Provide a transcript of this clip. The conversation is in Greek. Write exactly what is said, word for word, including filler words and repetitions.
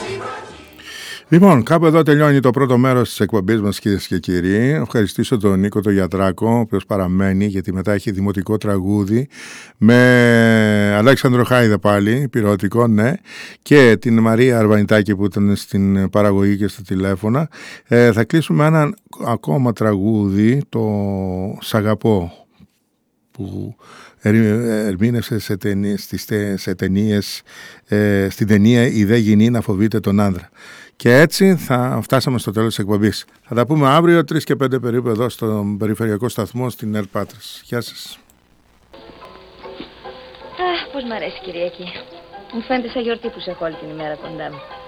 Λοιπόν, κάπου εδώ τελειώνει το πρώτο μέρος της εκπομπής μας, κυρίες και κύριοι. Ευχαριστήσω τον Νίκο τον Γιατράκο, ο οποίος παραμένει, γιατί μετά έχει δημοτικό τραγούδι με Αλέξανδρο Χάιδα πάλι, πυροτικό, ναι, και την Μαρία Αρβανιτάκη που ήταν στην παραγωγή και στα τηλέφωνα. Ε, θα κλείσουμε ένα ακόμα τραγούδι, το «Σ' αγαπώ», που ερμήνευσε σε ταινίες, σε ταινίες, ε, στην ταινία «Η δε γυνή να φοβείται τον άνδρα». Και έτσι θα φτάσαμε στο τέλος της εκπομπής. Θα τα πούμε αύριο τρεις και πέντε περίπου εδώ στον περιφερειακό σταθμό στην ΕΡΤ Πάτρας. Γεια σας. Αχ, πώς μ' αρέσει Κυριακή. Μου φαίνεται σαν γιορτή που σε έχω όλη την ημέρα κοντά μου.